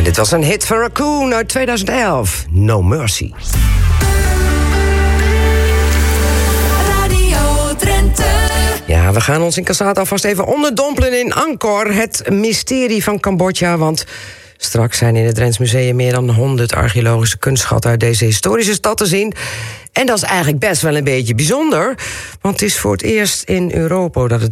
Dit was een hit van Raccoon uit 2011. No Mercy. Radio Drenthe. Ja, we gaan ons in Cassata alvast even onderdompelen in Angkor. Het mysterie van Cambodja, want straks zijn in het Drents Museum meer dan 100 archeologische kunstschatten uit deze historische stad te zien. En dat is eigenlijk best wel een beetje bijzonder, want het is voor het eerst in Europa dat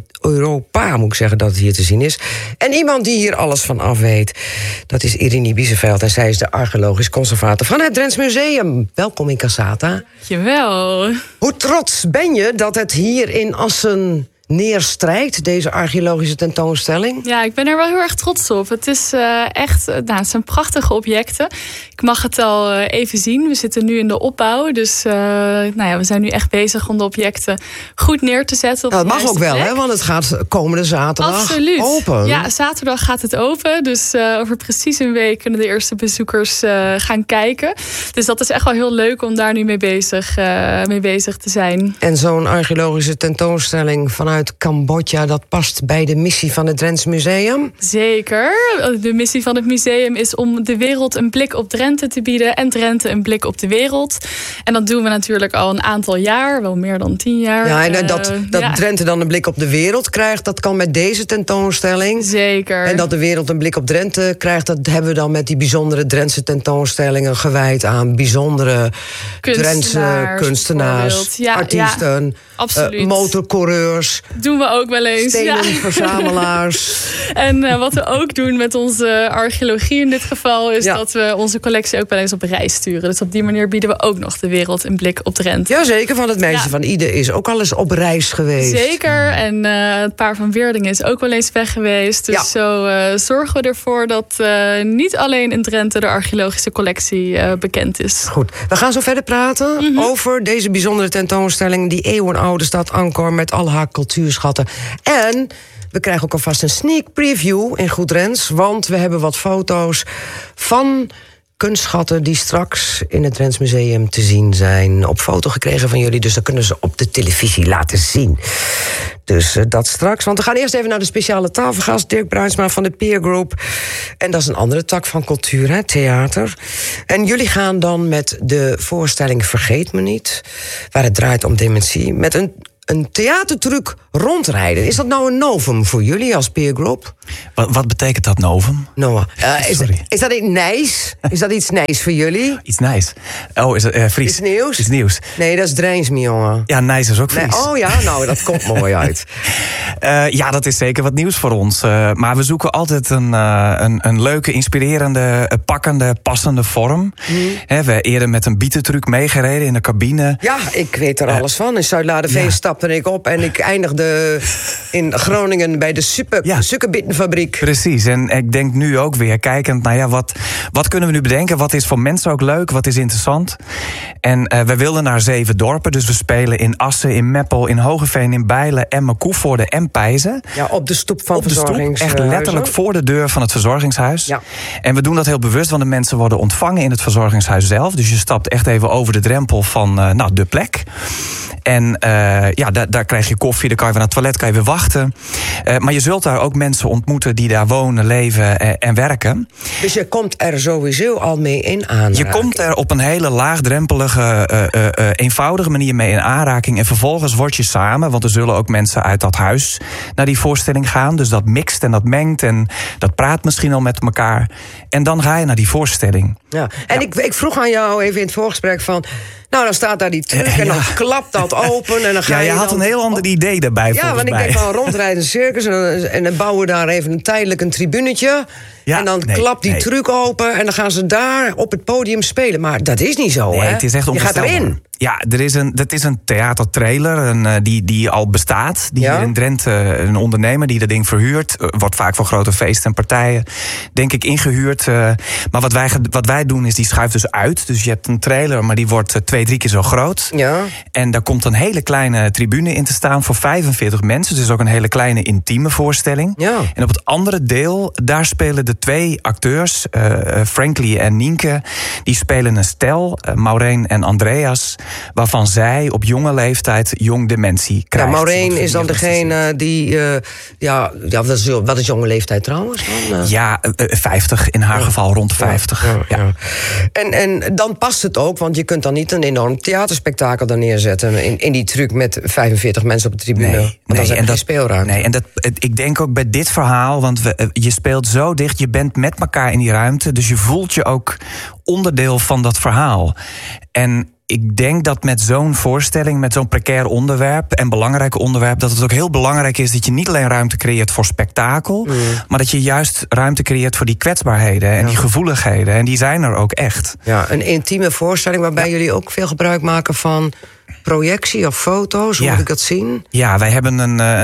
het hier te zien is. En iemand die hier alles van af weet, dat is Irini Bieseveld en zij is de archeologisch conservator van het Drents Museum. Welkom in Cassata. Dankjewel. Hoe trots ben je dat het hier in Assen neerstrijkt, deze archeologische tentoonstelling? Ja, ik ben er wel heel erg trots op. Het is het zijn prachtige objecten. Ik mag het al even zien. We zitten nu in de opbouw. Dus we zijn nu echt bezig om de objecten goed neer te zetten. Dat mag ook wel, hè? Want het gaat komende zaterdag open. Ja, zaterdag gaat het open. Dus over precies een week kunnen de eerste bezoekers gaan kijken. Dus dat is echt wel heel leuk om daar nu mee bezig te zijn. En zo'n archeologische tentoonstelling vanuit Cambodja, dat past bij de missie van het Drents Museum? Zeker. De missie van het museum is om de wereld een blik op Drenthe te bieden en Drenthe een blik op de wereld. En dat doen we natuurlijk al een aantal jaar, wel meer dan 10 jaar. Ja, en dat Drenthe dan een blik op de wereld krijgt, dat kan met deze tentoonstelling. Zeker. En dat de wereld een blik op Drenthe krijgt, dat hebben we dan met die bijzondere Drentse tentoonstellingen gewijd aan bijzondere Drentse kunstenaars, artiesten, motorcoureurs. Doen we ook wel eens. Stenenverzamelaars. En wat we ook doen met onze archeologie in dit geval, is dat we onze collectie ook wel eens op reis sturen. Dus op die manier bieden we ook nog de wereld een blik op Drenthe. Jazeker, want het meisje van Ide is ook al eens op reis geweest. Zeker, en het paar van Weerdingen is ook wel eens weg geweest. Dus zo zorgen we ervoor dat niet alleen in Drenthe de archeologische collectie bekend is. Goed, we gaan zo verder praten over deze bijzondere tentoonstelling, die eeuwenoude stad Angkor met al haar cultuurschatten. En we krijgen ook alvast een sneak preview in Goed Drents, want we hebben wat foto's van kunstschatten die straks in het Drents Museum te zien zijn. Op foto gekregen van jullie, dus dat kunnen ze op de televisie laten zien. Dus dat straks. Want we gaan eerst even naar de speciale tafelgast, Dirk Bruinsma van de Peer Group. En dat is een andere tak van cultuur, hè, theater. En jullie gaan dan met de voorstelling Vergeet me niet, waar het draait om dementie, met een theatertruc rondrijden. Is dat nou een novum voor jullie als Peer Group? Wat betekent dat novum? Noah, is dat iets nice? Is dat iets nice voor jullie? Iets nice. Oh, is het Fries? Iets nieuws? Iets nieuws. Nee, dat is Drijns, mijn jongen. Ja, nice is ook Fries. Nee, oh ja, nou, dat komt mooi uit. Ja, dat is zeker wat nieuws voor ons. Maar we zoeken altijd een leuke, inspirerende, pakkende, passende vorm. We hebben eerder met een bietentruc meegereden in de cabine. Ja, ik weet er alles van. In Zuid-Laarderveen stapte ik op en ik eindigde in Groningen bij de Suikerbittenfabriek. Precies, en ik denk nu ook weer, kijkend naar wat kunnen we nu bedenken? Wat is voor mensen ook leuk? Wat is interessant? En we wilden naar 7 dorpen, dus we spelen in Assen, in Meppel, in Hogeveen, in Bijlen, Emmen, Koevoorde en Pijzen. Ja, op de stoep van het verzorgingshuis. Echt letterlijk voor de deur van het verzorgingshuis. Ja. En we doen dat heel bewust, want de mensen worden ontvangen in het verzorgingshuis zelf. Dus je stapt echt even over de drempel van de plek. En daar krijg je koffie, dan kan je weer naar het toilet, kan je weer wachten. Maar je zult daar ook mensen ontmoeten die daar wonen, leven en werken. Dus je komt er sowieso al mee in aanraking? Je komt er op een hele laagdrempelige, eenvoudige manier mee in aanraking. En vervolgens word je samen, want er zullen ook mensen uit dat huis naar die voorstelling gaan. Dus dat mixt en dat mengt en dat praat misschien al met elkaar. En dan ga je naar die voorstelling. Ja. En ik vroeg aan jou even in het voorgesprek van, nou, dan staat daar die truc en dan klapt dat open. En dan ga je had een heel ander idee daarbij, volgens mij. Ja, want ik denk van rondrijden circus en dan bouwen we daar even tijdelijk een tribunetje. Ja, en dan klapt die truc open en dan gaan ze daar op het podium spelen. Maar dat is niet zo, hè? Het is echt onvoorstelbaar. Je gaat erin. Ja, dat is een theatertrailer die al bestaat. Die hier in Drenthe, een ondernemer die dat ding verhuurt. Wordt vaak voor grote feesten en partijen, denk ik, ingehuurd. Maar wat wij doen is, die schuift dus uit. Dus je hebt een trailer, maar die wordt 2-3 keer zo groot. Ja. En daar komt een hele kleine tribune in te staan voor 45 mensen. Dus ook een hele kleine intieme voorstelling. Ja. En op het andere deel, daar spelen de 2 acteurs, Frankly en Nienke. Die spelen een stel, Maureen en Andreas. waarvan zij op jonge leeftijd jong dementie krijgt. Ja, Maureen is dan degene die... wat is jonge leeftijd trouwens? Dan, Ja, 50 in haar geval, rond 50. Ja. En dan past het ook, want je kunt dan niet een enorm theaterspektakel daar neerzetten... in die truc met 45 mensen op de tribune. Want dan is er geen speelruimte. Nee, en ik denk ook bij dit verhaal, want je speelt zo dicht... je bent met elkaar in die ruimte, dus je voelt je ook onderdeel van dat verhaal. En ik denk dat met zo'n voorstelling, met zo'n precair onderwerp... en belangrijk onderwerp, dat het ook heel belangrijk is... dat je niet alleen ruimte creëert voor spektakel... maar dat je juist ruimte creëert voor die kwetsbaarheden... en die gevoeligheden, en die zijn er ook echt. Ja, een intieme voorstelling waarbij jullie ook veel gebruik maken van... projectie of foto's, hoe moet ik dat zien? Ja, wij hebben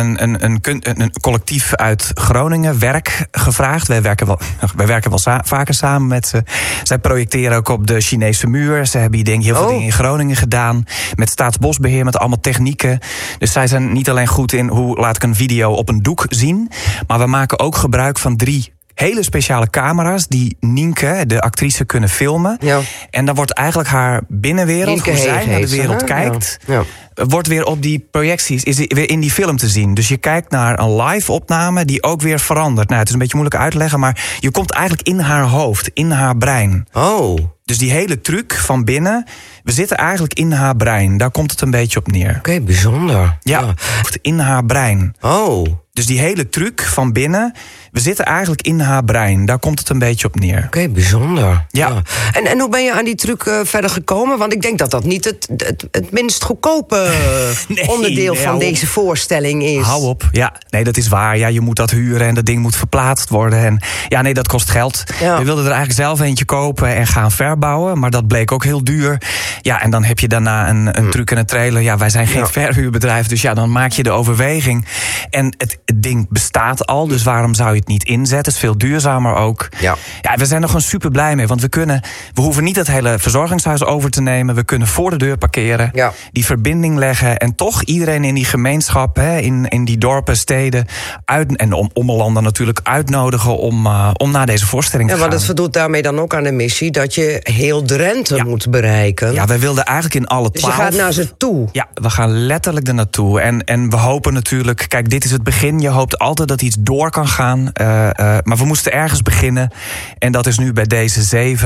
een collectief uit Groningen, Werk, gevraagd. Wij werken wel vaker samen met ze. Zij projecteren ook op de Chinese muur. Ze hebben heel veel dingen in Groningen gedaan. Met Staatsbosbeheer, met allemaal technieken. Dus zij zijn niet alleen goed in hoe laat ik een video op een doek zien... maar we maken ook gebruik van 3 hele speciale camera's die Nienke, de actrice, kunnen filmen. Ja. En dan wordt eigenlijk haar binnenwereld, Nienke, hoe zij naar de wereld kijkt... wordt weer op die projecties, is weer in die film te zien. Dus je kijkt naar een live opname die ook weer verandert. Nou, het is een beetje moeilijk uit te leggen, maar je komt eigenlijk in haar hoofd, in haar brein. Oh. Dus die hele truc van binnen, we zitten eigenlijk in haar brein. Daar komt het een beetje op neer. Oké, bijzonder. Ja, in haar brein. Oh. Dus die hele truc van binnen, we zitten eigenlijk in haar brein. Daar komt het een beetje op neer. Oké, bijzonder. Ja. En hoe ben je aan die truc verder gekomen? Want ik denk dat dat niet het minst goedkope onderdeel van deze voorstelling is. Hou op. Ja, nee, dat is waar. Ja, je moet dat huren en dat ding moet verplaatst worden. En ja, nee, dat kost geld. Ja. We wilden er eigenlijk zelf eentje kopen en gaan verbouwen. Maar dat bleek ook heel duur. Ja, en dan heb je daarna een truc en een trailer. Ja, wij zijn geen verhuurbedrijf. Dus ja, dan maak je de overweging. En het ding bestaat al. Dus waarom zou je het niet inzetten? Het is veel duurzamer ook. Ja, we zijn er gewoon super blij mee. Want we hoeven niet het hele verzorgingshuis over te nemen. We kunnen voor de deur parkeren. Ja. Die verbinding leggen. En toch iedereen in die gemeenschap, in die dorpen, steden... en ommelanden natuurlijk uitnodigen om naar deze voorstelling te gaan. Ja, maar dat voldoet daarmee dan ook aan de missie... dat je heel Drenthe moet bereiken. Ja, wij wilden eigenlijk in alle 12... Dus je gaat naar ze toe? Ja, we gaan letterlijk er naartoe. En we hopen natuurlijk... Kijk, dit is het begin. Je hoopt altijd dat iets door kan gaan. Maar we moesten ergens beginnen. En dat is nu bij deze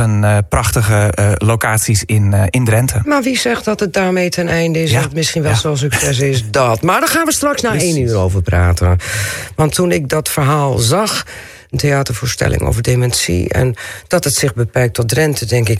7 prachtige locaties in Drenthe. Maar wie zegt dat het daarmee ten einde is? Ja. Dat het misschien wel zo'n succes is dat. Maar daar gaan we straks na 1 uur over praten. Want toen ik dat verhaal zag... een theatervoorstelling over dementie... en dat het zich beperkt tot Drenthe, denk ik...